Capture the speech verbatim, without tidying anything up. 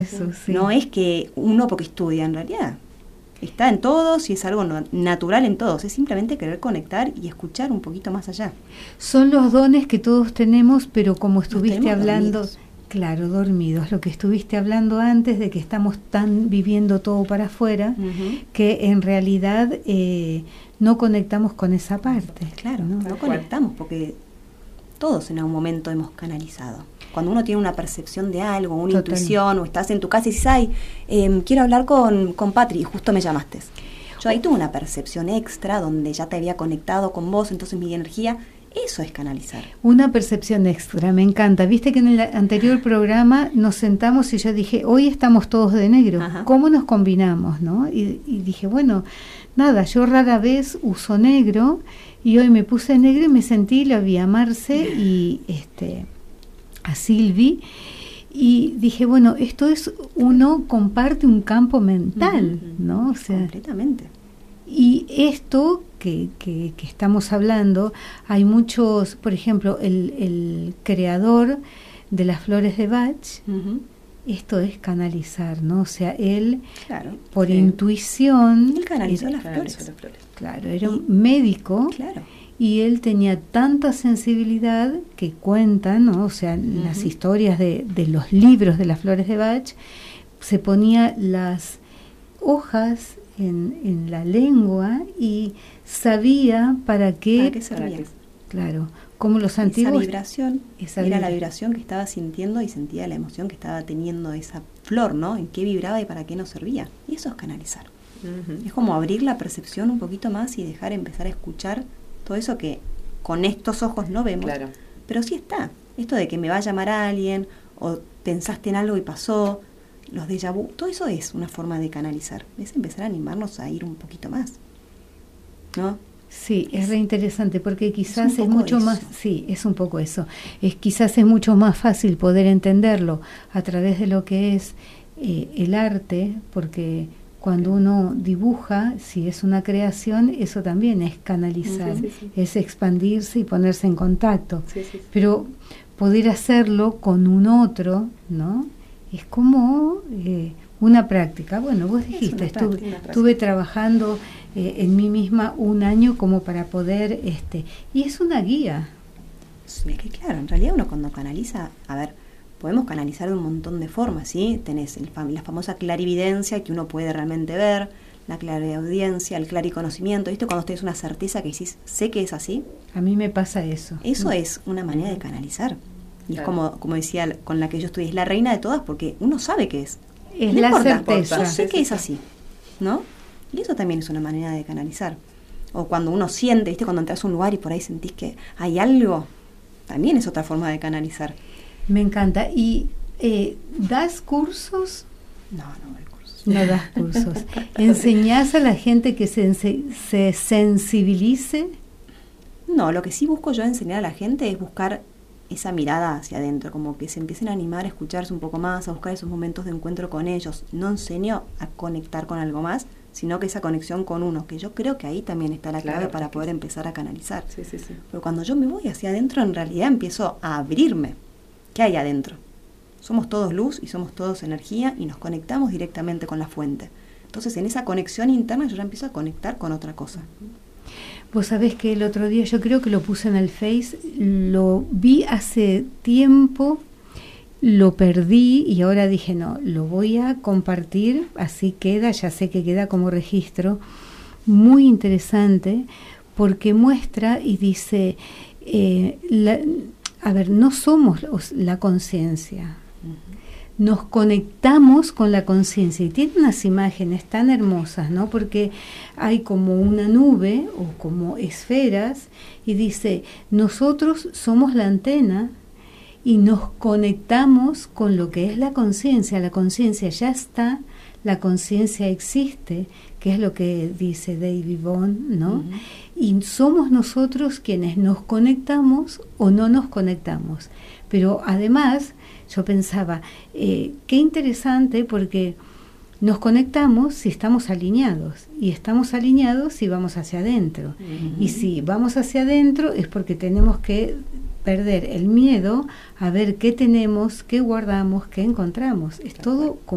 eso, sí. No es que uno porque estudia, en realidad está en todos y es algo no, natural en todos, es simplemente querer conectar y escuchar un poquito más allá. Son los dones que todos tenemos, pero como estuviste hablando, dormidos. claro, dormidos, lo que estuviste hablando antes de que estamos tan viviendo todo para afuera, uh-huh. que en realidad eh, no conectamos con esa parte. Claro, no, no conectamos porque todos en algún momento hemos canalizado. Cuando uno tiene una percepción de algo, una Total. intuición, o estás en tu casa y dices, ay, eh, quiero hablar con, con Patri, y justo me llamaste. Yo ahí tuve una percepción extra donde ya te había conectado con vos, entonces mi energía, eso es canalizar. Una percepción extra, me encanta. Viste que en el anterior programa nos sentamos y yo dije, hoy estamos todos de negro, Ajá. ¿cómo nos combinamos? ¿no? Y, y dije, bueno, nada, yo rara vez uso negro, y hoy me puse negro y me sentí, la vi a Marce y este... a Silvi, y dije, bueno, esto es, uno comparte un campo mental, uh-huh. ¿no? O sea, completamente. Y esto que, que, que estamos hablando, hay muchos, por ejemplo, el, el creador de las flores de Bach, uh-huh. esto es canalizar, ¿no? O sea, él, claro, por sí. intuición... Él canalizó era, las flores. las flores. Claro, era un médico. Claro. Y él tenía tanta sensibilidad que cuentan, ¿no? O sea, uh-huh. las historias de, de los libros de las flores de Bach, se ponía las hojas en, en la lengua y sabía para qué... ¿Para qué servía? Claro, como los antiguos... Esa vibración, esa era vibra. la vibración que estaba sintiendo y sentía la emoción que estaba teniendo esa flor, ¿no? En qué vibraba y para qué nos servía. Y eso es canalizar. Uh-huh. Es como abrir la percepción un poquito más y dejar empezar a escuchar todo eso que con estos ojos no vemos, claro. pero sí está. Esto de que me va a llamar a alguien, o pensaste en algo y pasó, los déjà vu, todo eso es una forma de canalizar. Es empezar a animarnos a ir un poquito más, ¿no? Sí, es, es re interesante porque quizás es, es mucho eso. más, sí, es un poco eso. Es quizás es mucho más fácil poder entenderlo a través de lo que es eh, el arte, porque cuando uno dibuja, si es una creación, eso también es canalizar, sí, sí, sí. es expandirse y ponerse en contacto. Sí, sí, sí. Pero poder hacerlo con un otro, ¿no? Es como eh, una práctica. Bueno, vos dijiste, estuve, práctica, estuve trabajando eh, en mí misma un año como para poder, este, y es una guía. Sí, es que claro, en realidad uno cuando canaliza, a ver, podemos canalizar de un montón de formas, ¿sí? Tenés el fam- la famosa clarividencia que uno puede realmente ver, la clariaudiencia, el clariconocimiento, ¿viste? Cuando tenés una certeza que decís, sé que es así. A mí me pasa eso. Eso ¿no? es una manera de canalizar. Y claro. es como, como decía, con la que yo estudié, es la reina de todas porque uno sabe que es. Es no la importa, certeza. Yo sé que es así, ¿no? Y eso también es una manera de canalizar. O cuando uno siente, ¿viste? Cuando entras a un lugar y por ahí sentís que hay algo, también es otra forma de canalizar. Me encanta. ¿Y eh, das cursos? No, no doy cursos. No das cursos. ¿Enseñás a la gente que se, se sensibilice? No, lo que sí busco yo enseñar a la gente es buscar esa mirada hacia adentro, como que se empiecen a animar a escucharse un poco más, a buscar esos momentos de encuentro con ellos. No enseño a conectar con algo más, sino que esa conexión con uno, que yo creo que ahí también está la clave claro, para poder empezar a canalizar. Sí, sí, sí. Pero cuando yo me voy hacia adentro, en realidad empiezo a abrirme. ¿Qué hay adentro? Somos todos luz y somos todos energía y nos conectamos directamente con la fuente. Entonces, en esa conexión interna yo ya empiezo a conectar con otra cosa. Vos sabés que el otro día, yo creo que lo puse en el Face, lo vi hace tiempo, lo perdí y ahora dije, no, lo voy a compartir, así queda, ya sé que queda como registro, muy interesante, porque muestra y dice, eh, la, a ver, no somos la conciencia, nos conectamos con la conciencia y tiene unas imágenes tan hermosas, ¿no? Porque hay como una nube o como esferas y dice, nosotros somos la antena y nos conectamos con lo que es la conciencia. La conciencia ya está, la conciencia existe, que es lo que dice David Bond, ¿no? Uh-huh. Y somos nosotros quienes nos conectamos o no nos conectamos. Pero además, yo pensaba, eh, qué interesante porque nos conectamos si estamos alineados, y estamos alineados si vamos hacia adentro. Uh-huh. Y si vamos hacia adentro es porque tenemos que perder el miedo a ver qué tenemos, qué guardamos, qué encontramos. Es todo como